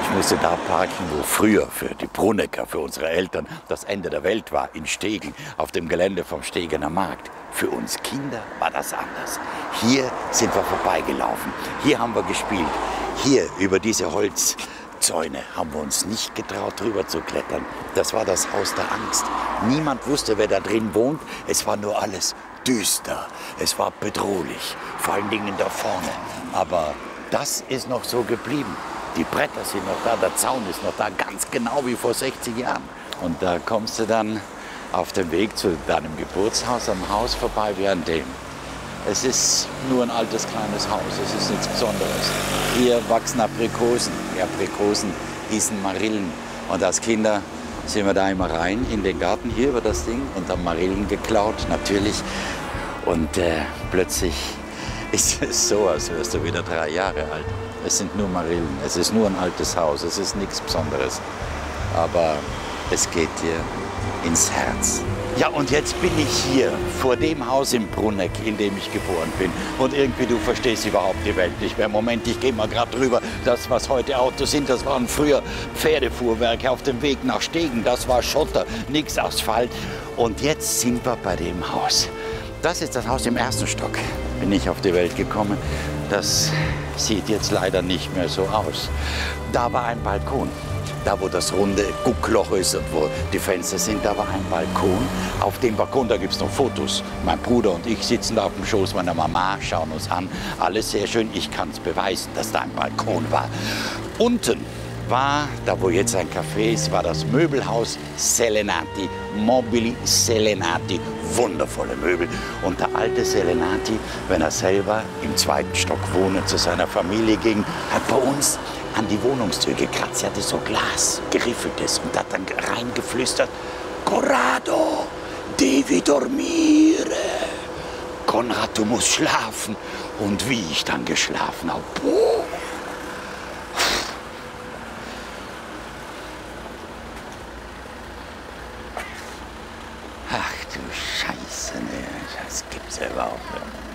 Ich musste da parken, wo früher für die Brunnecker, für unsere Eltern, das Ende der Welt war, in Stegen, auf dem Gelände vom Stegener Markt. Für uns Kinder war das anders. Hier sind wir vorbeigelaufen, hier haben wir gespielt, hier über diese Holzzäune haben wir uns nicht getraut, drüber zu klettern. Das war das Haus der Angst. Niemand wusste, wer da drin wohnt. Es war nur alles düster. Es war bedrohlich, vor allen Dingen da vorne. Aber das ist noch so geblieben. Die Bretter sind noch da, der Zaun ist noch da, ganz genau wie vor 60 Jahren. Und da kommst du dann auf dem Weg zu deinem Geburtshaus am Haus vorbei wie an dem. Es ist nur ein altes kleines Haus, es ist nichts Besonderes. Hier wachsen Aprikosen. Die Aprikosen hießen Marillen. Und als Kinder sind wir da immer rein in den Garten hier über das Ding und haben Marillen geklaut, natürlich. Und plötzlich ist es so, als wärst du wieder 3 Jahre alt. Es sind nur Marillen, es ist nur ein altes Haus, es ist nichts Besonderes. Aber es geht dir ins Herz. Ja, und jetzt bin ich hier vor dem Haus im Brunneck, in dem ich geboren bin. Und irgendwie, du verstehst überhaupt die Welt nicht mehr. Moment, ich gehe mal gerade drüber. Das, was heute Autos sind, das waren früher Pferdefuhrwerke auf dem Weg nach Stegen. Das war Schotter, nix Asphalt. Und jetzt sind wir bei dem Haus. Das ist das Haus im 1. Stock. Bin ich auf die Welt gekommen. Das sieht jetzt leider nicht mehr so aus. Da war ein Balkon. Da, wo das runde Guckloch ist und wo die Fenster sind, da war ein Balkon. Auf dem Balkon, da gibt es noch Fotos. Mein Bruder und ich sitzen da auf dem Schoß meiner Mama, schauen uns an. Alles sehr schön. Ich kann es beweisen, dass da ein Balkon war. Unten war, da wo jetzt ein Café ist, war das Möbelhaus Selenati. Mobili Selenati. Wundervolle Möbel. Und der alte Selenati, wenn er selber im 2. Stock wohnen zu seiner Familie ging, hat bei uns an die Wohnungstür gekratzt. Sie hatte so Glas, geriffeltes, und hat dann reingeflüstert: Corrado, devi dormire. Konrad, du musst schlafen. Und wie ich dann geschlafen habe. Boah. Ach du Scheiße, ne, das gibt's ja überhaupt nicht.